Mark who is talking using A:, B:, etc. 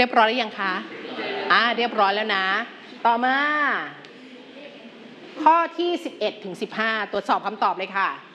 A: รียบร้อยหรือยังคะเรียบร้อยแล้วนะต่อมาข้อที่11 ถึง 15ตรวจสอบคำตอบเลยค่ะ